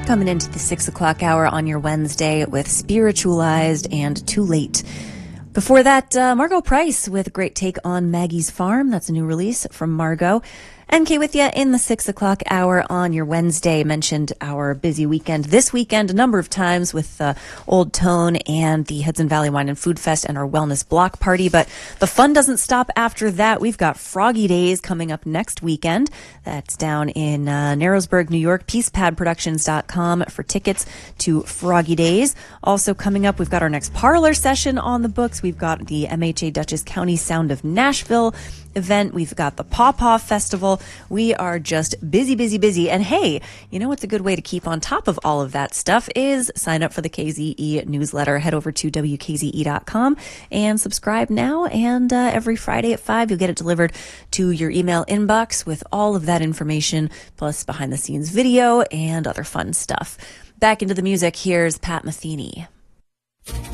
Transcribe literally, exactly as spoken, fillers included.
Coming into the six o'clock hour on your Wednesday with Spiritualized and Too Late. Before that, uh, Margot Price with a great take on Maggie's Farm. That's a new release from Margot. N K with you in the six o'clock hour on your Wednesday. Mentioned our busy weekend this weekend a number of times with uh, Old Tone and the Hudson Valley Wine and Food Fest and our wellness block party. But the fun doesn't stop after that. We've got Froggy Days coming up next weekend. That's down in uh, Narrowsburg, New York. peace pad productions dot com for tickets to Froggy Days. Also coming up, we've got our next parlor session on the books. We've got the M H A Dutchess County Sound of Nashville event. We've got the Paw Paw Festival. We are just busy, busy, busy. And hey, you know what's a good way to keep on top of all of that stuff is sign up for the K Z E newsletter. Head over to W K Z E dot com and subscribe now. And uh, every Friday at five, you'll get it delivered to your email inbox with all of that information, plus behind the scenes video and other fun stuff. Back into the music. Here's Pat Metheny.